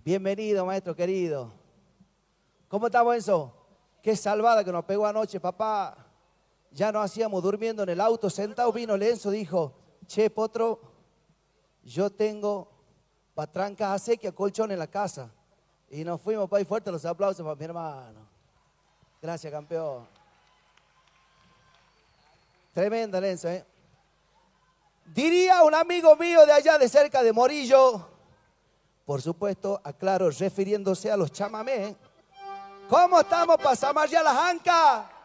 Bienvenido, maestro querido. ¿Cómo estamos, Enzo? Qué salvada que nos pegó anoche, papá. Ya nos hacíamos durmiendo en el auto, sentado, vino el Enzo, dijo, che, Potro, yo tengo patrancas a sequía, colchón en la casa. Y nos fuimos, pa' ahí fuerte los aplausos para mi hermano. Gracias, campeón. Tremenda, Enzo, ¿eh? Diría un amigo mío de allá de cerca de Morillo, por supuesto, aclaro, refiriéndose a los chamamés. ¿Cómo estamos para zamarrear las ancas?